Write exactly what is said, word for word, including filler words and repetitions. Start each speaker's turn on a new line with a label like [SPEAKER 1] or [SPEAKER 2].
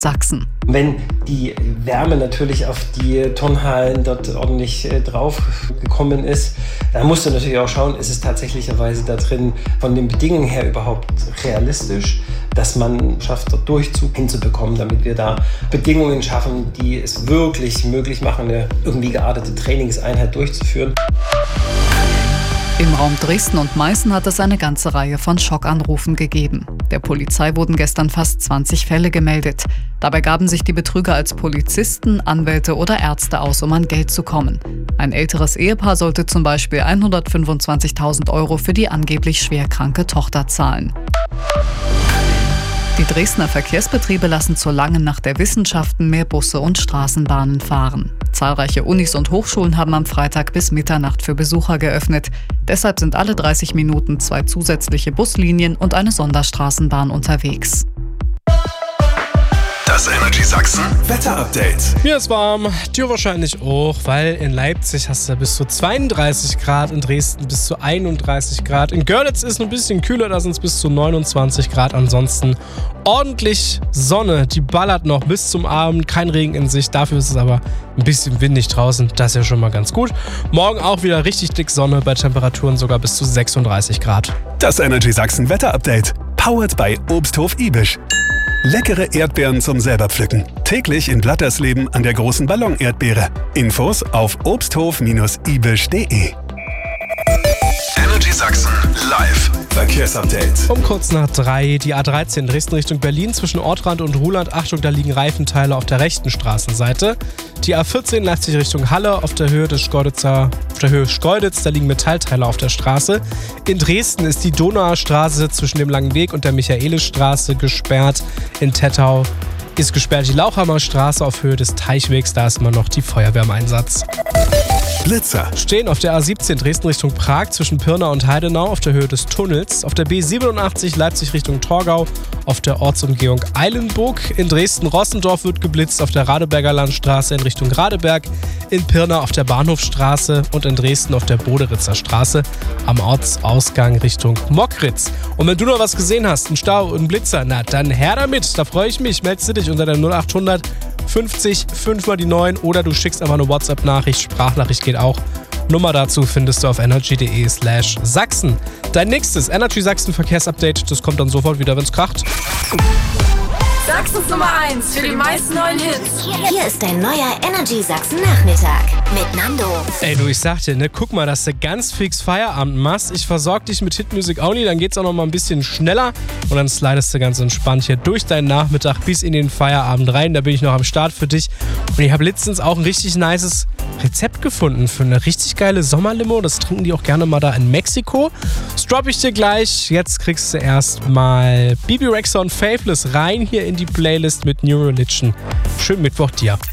[SPEAKER 1] Sachsen.
[SPEAKER 2] Wenn die Wärme natürlich auf die Turnhallen dort ordentlich äh, drauf gekommen ist, dann musst du natürlich auch schauen, ist es tatsächlicherweise da drin von den Bedingungen her überhaupt realistisch, dass man schafft, dort Durchzug hinzubekommen, damit wir da Bedingungen schaffen, die es wirklich möglich machen, eine irgendwie geartete Trainingseinheit durchzuführen.
[SPEAKER 1] Im Raum Dresden und Meißen hat es eine ganze Reihe von Schockanrufen gegeben. Der Polizei wurden gestern fast zwanzig Fälle gemeldet. Dabei gaben sich die Betrüger als Polizisten, Anwälte oder Ärzte aus, um an Geld zu kommen. Ein älteres Ehepaar sollte zum Beispiel hundertfünfundzwanzigtausend Euro für die angeblich schwerkranke Tochter zahlen. Die Dresdner Verkehrsbetriebe lassen zur langen Nacht der Wissenschaften mehr Busse und Straßenbahnen fahren. Zahlreiche Unis und Hochschulen haben am Freitag bis Mitternacht für Besucher geöffnet. Deshalb sind alle dreißig Minuten zwei zusätzliche Buslinien und eine Sonderstraßenbahn unterwegs.
[SPEAKER 3] Das Energy Sachsen Wetter-Update.
[SPEAKER 4] Mir ist warm, dir wahrscheinlich auch, weil in Leipzig hast du bis zu zweiunddreißig Grad, in Dresden bis zu einunddreißig Grad. In Görlitz ist es ein bisschen kühler, da sind es bis zu neunundzwanzig Grad. Ansonsten ordentlich Sonne, die ballert noch bis zum Abend, kein Regen in Sicht. Dafür ist es aber ein bisschen windig draußen, das ist ja schon mal ganz gut. Morgen auch wieder richtig dick Sonne, bei Temperaturen sogar bis zu sechsunddreißig Grad.
[SPEAKER 3] Das Energy Sachsen Wetter-Update. Powered by Obsthof Ibisch. Leckere Erdbeeren zum selber pflücken. Täglich in Blattersleben an der großen Ballon-Erdbeere. Infos auf obsthof ibisch punkt de. Energy Sachsen live Verkehrsupdate.
[SPEAKER 4] Um kurz nach drei, die A dreizehn Dresden Richtung Berlin zwischen Ortrand und Ruhland. Achtung, da liegen Reifenteile auf der rechten Straßenseite. Die A vierzehn Leipzig Richtung Halle auf der Höhe des Schkeuditzer, auf der Höhe Schkeuditz, da liegen Metallteile auf der Straße. In Dresden ist die Donauer Straße zwischen dem Langen Weg und der Michaelisstraße gesperrt. In Tettau ist gesperrt die Lauchhammer Straße auf Höhe des Teichwegs, da ist immer noch die Feuerwehr im Einsatz.
[SPEAKER 3] Blitzer
[SPEAKER 4] Stehen auf der A siebzehn Dresden Richtung Prag zwischen Pirna und Heidenau auf der Höhe des Tunnels. Auf der B siebenundachtzig Leipzig Richtung Torgau auf der Ortsumgehung Eilenburg. In Dresden-Rossendorf wird geblitzt auf der Radeberger Landstraße in Richtung Radeberg. In Pirna auf der Bahnhofstraße und in Dresden auf der Boderitzer Straße am Ortsausgang Richtung Mockritz. Und wenn du noch was gesehen hast, einen Stau und einen Blitzer, na dann her damit, da freue ich mich. Meldest du dich unter der null achthundert fünfzig fünf mal die neun oder du schickst einfach eine WhatsApp-Nachricht, Sprachnachricht geht auch. Nummer dazu findest du auf energy.de slash Sachsen. Dein nächstes Energy Sachsen Verkehrsupdate, das kommt dann sofort wieder, wenn's kracht.
[SPEAKER 5] Sachsens Nummer eins für die meisten neuen Hits.
[SPEAKER 6] Hier ist dein neuer Energy Sachsen Nachmittag mit Nando.
[SPEAKER 4] Ey du, ich sag dir, ne, guck mal, dass du ganz fix Feierabend machst. Ich versorg dich mit Hitmusik Only, dann geht's auch noch mal ein bisschen schneller und dann slidest du ganz entspannt hier durch deinen Nachmittag bis in den Feierabend rein. Da bin ich noch am Start für dich. Und ich habe letztens auch ein richtig nices Rezept gefunden für eine richtig geile Sommerlimo. Das trinken die auch gerne mal da in Mexiko. Das droppe ich dir gleich. Jetzt kriegst du erstmal Bibi Rexha und Faithless rein hier in die Playlist mit New Religion. Schönen Mittwoch dir.